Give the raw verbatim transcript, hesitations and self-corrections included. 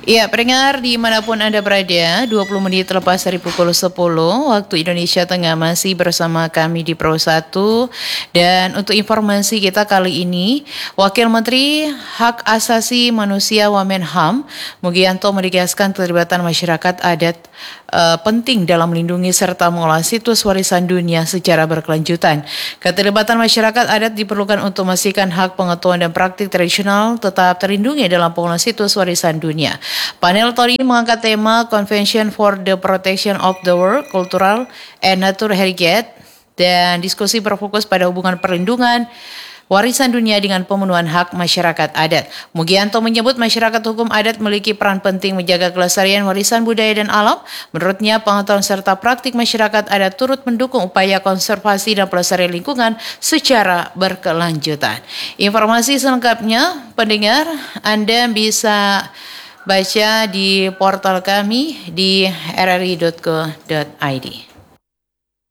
Ya, pendengar dimanapun Anda berada, dua puluh menit lepas dari pukul sepuluh waktu Indonesia Tengah masih bersama kami di Pro satu. Dan untuk informasi kita kali ini, Wakil Menteri Hak Asasi Manusia Wamenham, Mugianto menegaskan keterlibatan masyarakat adat uh, penting dalam melindungi serta mengolah situs warisan dunia secara berkelanjutan. Keterlibatan masyarakat adat diperlukan untuk memastikan hak pengetahuan dan praktik tradisional tetap terlindungi dalam pengelolaan situs warisan dunia. Panel tahun ini mengangkat tema Convention for the Protection of the World Cultural and Nature Heritage dan diskusi berfokus pada hubungan perlindungan warisan dunia dengan pemenuhan hak masyarakat adat. Mugianto menyebut masyarakat hukum adat memiliki peran penting menjaga kelestarian warisan budaya dan alam. Menurutnya, pengetahuan serta praktik masyarakat adat turut mendukung upaya konservasi dan pelestarian lingkungan secara berkelanjutan. Informasi selengkapnya, pendengar, Anda bisa baca di portal kami di r r i dot co dot i d.